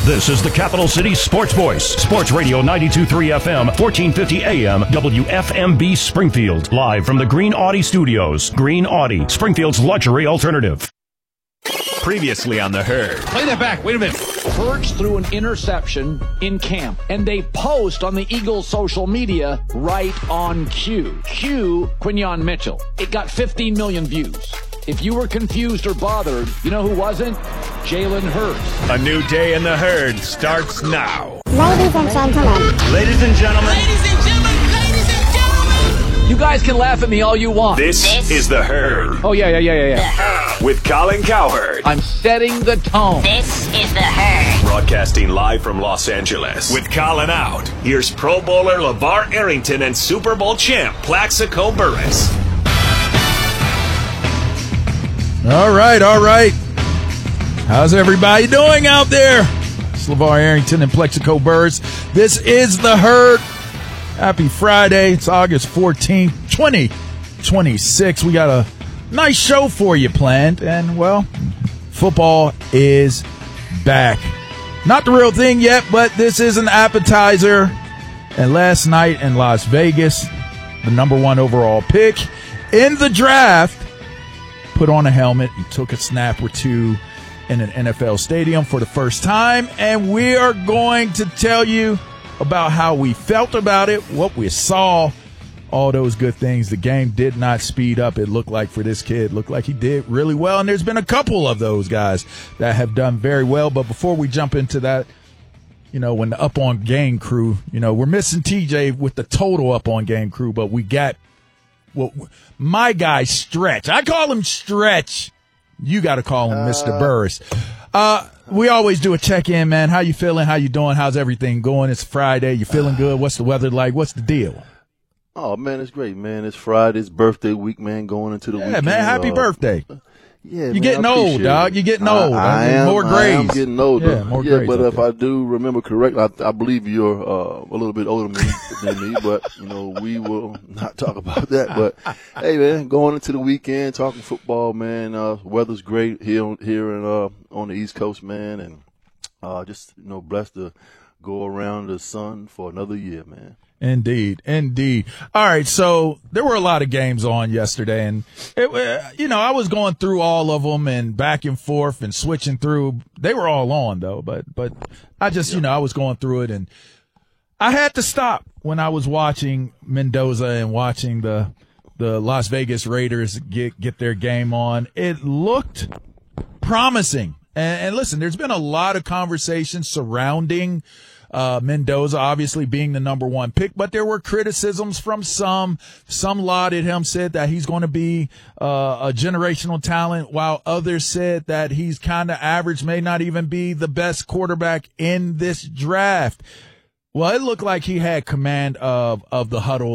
This is the Capital City Sports Voice. Sports Radio 92.3 FM, 1450 AM, WFMB Springfield. Live from the Green Audi Studios. Green Audi, Springfield's luxury alternative. Previously on The Herd. Play that back. Wait a minute. Hurts threw an interception in camp, and they post on the Eagles' social media right on cue. Cue Quinyon Mitchell. It got 15 million views. If you were confused or bothered, you know who wasn't? Jalen Hurts. A new day in The Herd starts now. Ladies and gentlemen. Ladies and gentlemen. Ladies and gentlemen. Ladies and gentlemen. You guys can laugh at me all you want. This is The Herd. Oh, yeah. The Herd. With Colin Cowherd. I'm setting the tone. This is The Herd. Broadcasting live from Los Angeles. With Colin out, here's Pro Bowler LeVar Arrington and Super Bowl champ Plaxico Burress. All right. How's everybody doing out there? It's LeVar Arrington and Plaxico Burress. This is The Herd. Happy Friday. It's August 14th, 2026. We got a nice show for you planned. And, well, football is back. Not the real thing yet, but this is an appetizer. And last night in Las Vegas, the number one overall pick in the draft put on a helmet and took a snap or two in an NFL stadium for the first time. And we are going to tell you about how we felt about it, what we saw, all those good things. The game did not speed up, it looked like, for this kid. Looked like he did really well. And there's been a couple of those guys that have done very well. But before we jump into that, when the Up On Game crew, we're missing TJ with the total Up On Game crew, but we got my guy Stretch. I call him Stretch. You got to call him Mr. Burress. We always do a check-in, man. How you feeling? How you doing? How's everything going? It's Friday. You feeling good? What's the weather like? What's the deal? Oh, man, it's great, man. It's Friday. It's birthday week, man, going into the weekend. Yeah, man, happy birthday. Yeah, You're getting old, dog. You're getting old. I am. More grays. I am getting older. Yeah, more grays. But if I do remember correctly, I believe you're a little bit older than me. But we will not talk about that. But hey, man, going into the weekend, talking football, man. Weather's great here in on the East Coast, man, and just blessed to go around the sun for another year, man. Indeed. All right, so there were a lot of games on yesterday, and I was going through all of them and back and forth and switching through. They were all on though, but I just I was going through it, and I had to stop when I was watching Mendoza and watching the Las Vegas Raiders get their game on. It looked promising, and listen, there's been a lot of conversation surrounding Mendoza obviously being the number one pick, but there were criticisms from some. Some lauded him, said that he's going to be a generational talent, while others said that he's kind of average, may not even be the best quarterback in this draft. Well, it looked like he had command of the huddle